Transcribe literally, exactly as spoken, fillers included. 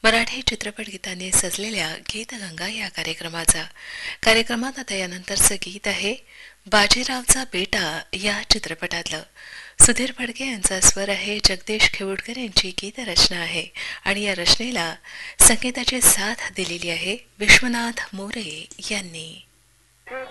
मराठी चित्रपट गीतांनी सजलेल्या गीतगंगा या कार्यक्रमाचा कार्यक्रमात आता यानंतरचं गीत आहे बाजीरावचा बेटा या चित्रपटातलं. सुधीर फडके यांचा स्वर आहे, जगदीश खेवडकर यांची गीतरचना आहे आणि या रचनेला संगीताची साथ दिलेली आहे विश्वनाथ मोरे यांनी.